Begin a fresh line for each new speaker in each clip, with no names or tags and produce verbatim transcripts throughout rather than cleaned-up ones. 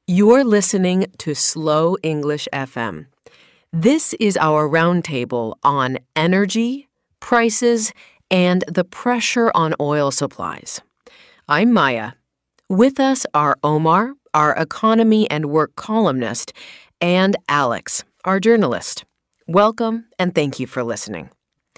You're listening to Slow English F M. This is our roundtable on energy, prices, and the pressure on oil supplies. I'm Maya. With us are Omar, our economy and work columnist, and Alex, our journalist. Welcome, and thank you for listening.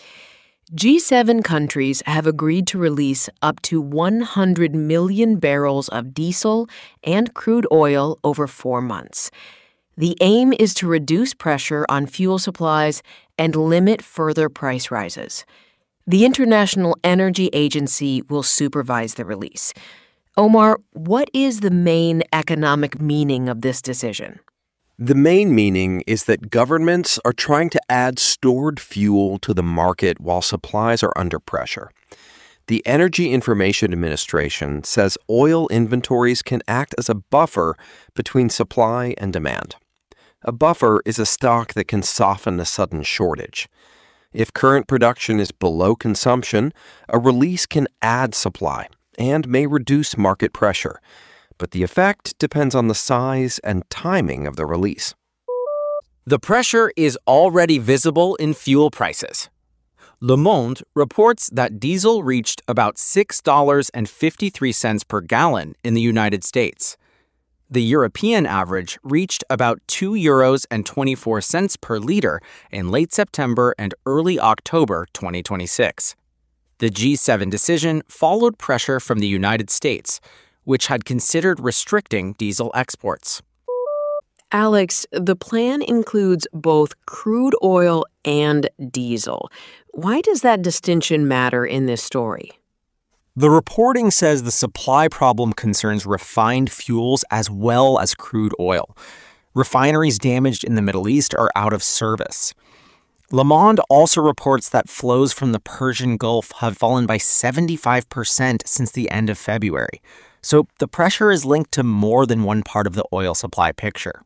G seven countries have agreed to release up to one hundred million barrels of diesel and crude oil over four months. The aim is to reduce pressure on fuel supplies and limit further price rises. The International Energy Agency will supervise the release. Omar, what is the main economic meaning of this decision?
The main meaning is that governments are trying to add stored fuel to the market while supplies are under pressure. The Energy Information Administration says oil inventories can act as a buffer between supply and demand. A buffer is a stock that can soften a sudden shortage. If current production is below consumption, a release can add supply and may reduce market pressure. But the effect depends on the size and timing of the release.
The pressure is already visible in fuel prices. Le Monde reports that diesel reached about six dollars and fifty-three cents per gallon in the United States. The European average reached about two euros and twenty-four cents per liter in late September and early October twenty twenty-six. The G seven decision followed pressure from the United States, which had considered restricting diesel exports.
Alex, the plan includes both crude oil and diesel. Why does that distinction matter in this story?
The reporting says the supply problem concerns refined fuels as well as crude oil. Refineries damaged in the Middle East are out of service. Le Monde also reports that flows from the Persian Gulf have fallen by seventy-five percent since the end of February. So the pressure is linked to more than one part of the oil supply picture.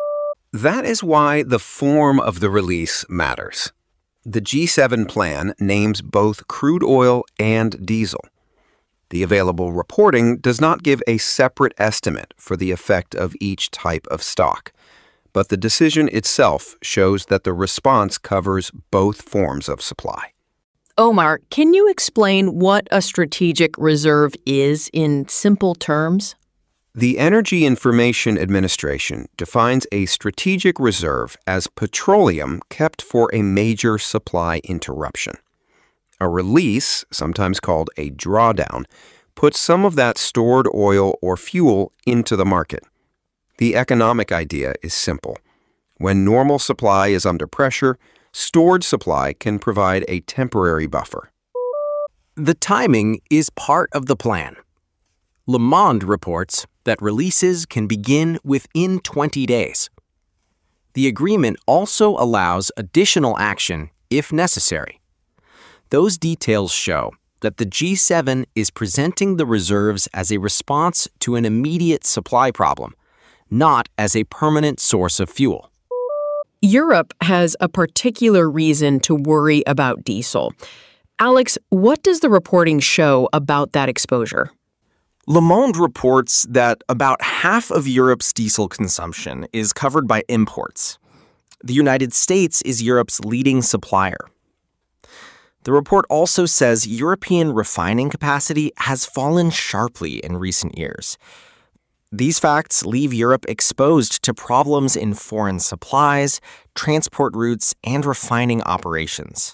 That is why the form of the release matters. The G seven plan names both crude oil and diesel. The available reporting does not give a separate estimate for the effect of each type of stock, but the decision itself shows that the response covers both forms of supply.
Omar, can you explain what a strategic reserve is in simple terms?
The Energy Information Administration defines a strategic reserve as petroleum kept for a major supply interruption. A release, sometimes called a drawdown, puts some of that stored oil or fuel into the market. The economic idea is simple. When normal supply is under pressure, stored supply can provide a temporary buffer.
The timing is part of the plan. Le Monde reports that releases can begin within twenty days. The agreement also allows additional action if necessary. Those details show that the G seven is presenting the reserves as a response to an immediate supply problem, not as a permanent source of fuel.
Europe has a particular reason to worry about diesel. Alex, what does the reporting show about that exposure?
Le Monde reports that about half of Europe's diesel consumption is covered by imports. The United States is Europe's leading supplier. The report also says European refining capacity has fallen sharply in recent years. These facts leave Europe exposed to problems in foreign supplies, transport routes, and refining operations.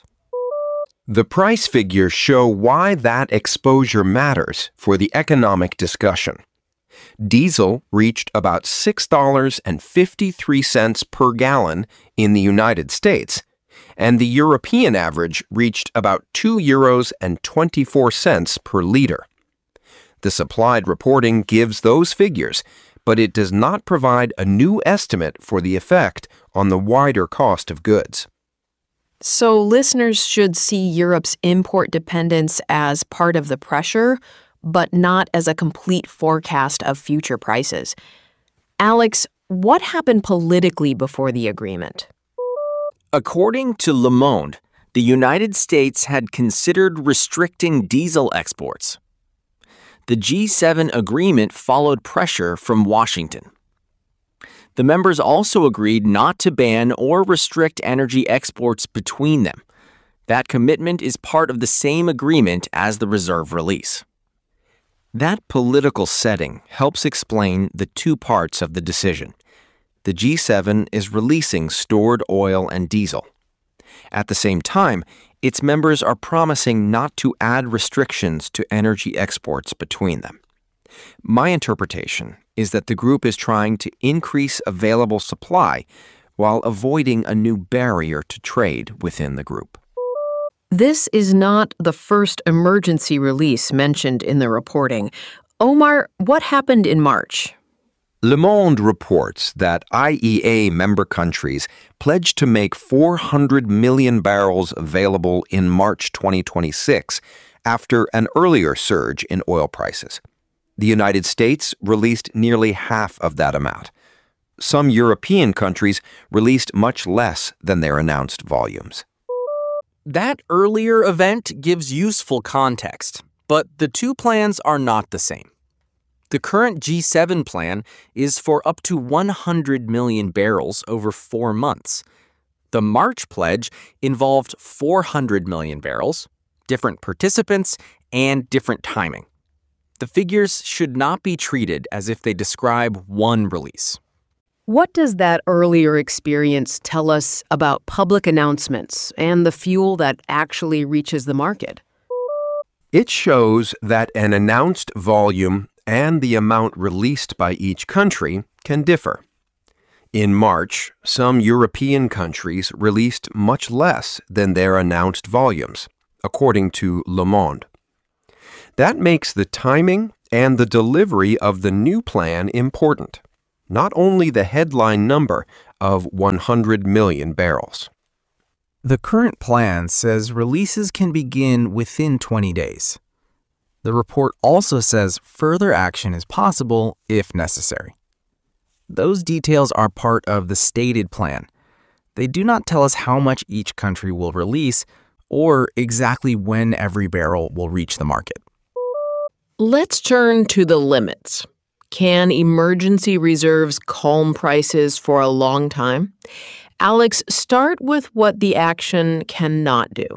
The price figures show why that exposure matters for the economic discussion. Diesel reached about six dollars and fifty-three cents per gallon in the United States, and the European average reached about two euros and twenty-four cents per liter. The supplied reporting gives those figures, but it does not provide a new estimate for the effect on the wider cost of goods.
So listeners should see Europe's import dependence as part of the pressure, but not as a complete forecast of future prices. Alex, what happened politically before the agreement?
According to Le Monde, the United States had considered restricting diesel exports. The G seven agreement followed pressure from Washington. The members also agreed not to ban or restrict energy exports between them. That commitment is part of the same agreement as the reserve release. That political setting helps explain the two parts of the decision. The G seven is releasing stored oil and diesel. At the same time, its members are promising not to add restrictions to energy exports between them. My interpretation is that the group is trying to increase available supply while avoiding a new barrier to trade within the group.
This is not the first emergency release mentioned in the reporting. Omar, what happened in March?
Le Monde reports that I E A member countries pledged to make four hundred million barrels available in March twenty twenty-six after an earlier surge in oil prices. The United States released nearly half of that amount. Some European countries released much less than their announced volumes.
That earlier event gives useful context, but the two plans are not the same. The current G seven plan is for up to one hundred million barrels over four months. The March pledge involved four hundred million barrels, different participants, and different timing. The figures should not be treated as if they describe one release.
What does that earlier experience tell us about public announcements and the fuel that actually reaches the market?
It shows that an announced volume and the amount released by each country can differ. In March, some European countries released much less than their announced volumes, according to Le Monde. That makes the timing and the delivery of the new plan important, not only the headline number of one hundred million barrels.
The current plan says releases can begin within twenty days. The report also says further action is possible if necessary. Those details are part of the stated plan. They do not tell us how much each country will release or exactly when every barrel will reach the market.
Let's turn to the limits. Can emergency reserves calm prices for a long time? Alex, start with what the action cannot do.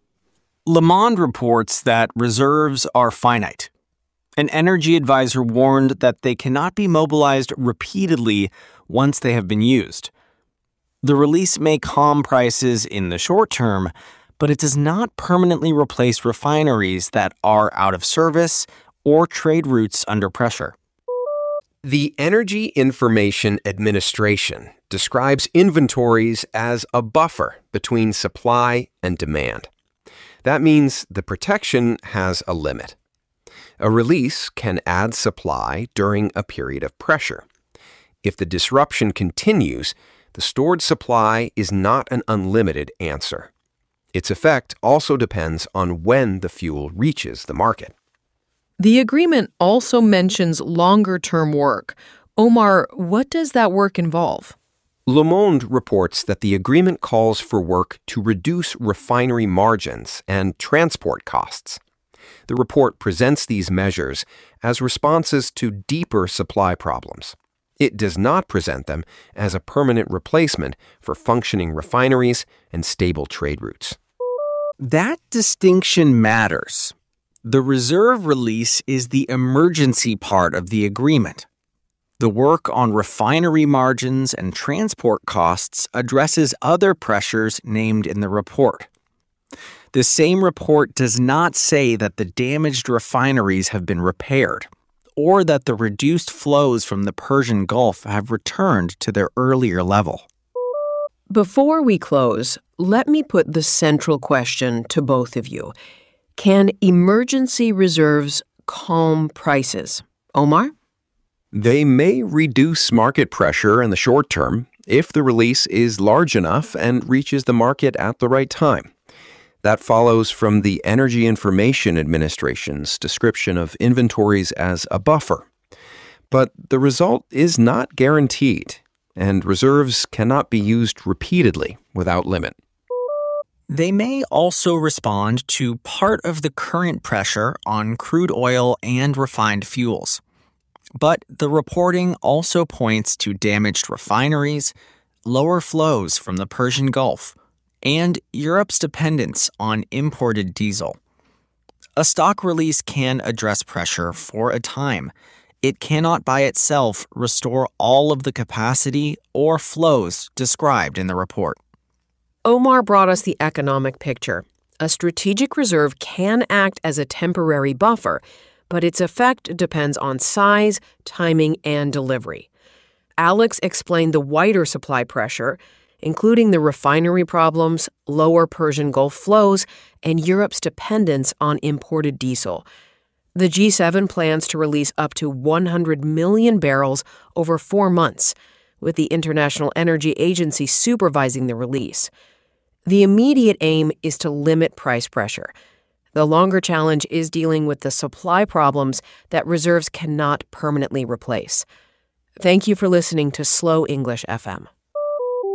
Le Monde reports that reserves are finite. An energy advisor warned that they cannot be mobilized repeatedly once they have been used. The release may calm prices in the short term, but it does not permanently replace refineries that are out of service or trade routes under pressure.
The Energy Information Administration describes inventories as a buffer between supply and demand. That means the protection has a limit. A release can add supply during a period of pressure. If the disruption continues, the stored supply is not an unlimited answer. Its effect also depends on when the fuel reaches the market.
The agreement also mentions longer-term work. Omar, what does that work involve?
Le Monde reports that the agreement calls for work to reduce refinery margins and transport costs. The report presents these measures as responses to deeper supply problems. It does not present them as a permanent replacement for functioning refineries and stable trade routes.
That distinction matters. The reserve release is the emergency part of the agreement. The work on refinery margins and transport costs addresses other pressures named in the report. The same report does not say that the damaged refineries have been repaired or that the reduced flows from the Persian Gulf have returned to their earlier level.
Before we close, let me put the central question to both of you. Can emergency reserves calm prices? Omar?
They may reduce market pressure in the short term if the release is large enough and reaches the market at the right time. That follows from the Energy Information Administration's description of inventories as a buffer. But the result is not guaranteed, and reserves cannot be used repeatedly without limit.
They may also respond to part of the current pressure on crude oil and refined fuels. But the reporting also points to damaged refineries, lower flows from the Persian Gulf, and Europe's dependence on imported diesel. A stock release can address pressure for a time. It cannot by itself restore all of the capacity or flows described in the report.
Omar brought us the economic picture. A strategic reserve can act as a temporary buffer, but its effect depends on size, timing, and delivery. Alex explained the wider supply pressure, including the refinery problems, lower Persian Gulf flows, and Europe's dependence on imported diesel. The G seven plans to release up to one hundred million barrels over four months, with the International Energy Agency supervising the release. The immediate aim is to limit price pressure. The longer challenge is dealing with the supply problems that reserves cannot permanently replace. Thank you for listening to Slow English F M.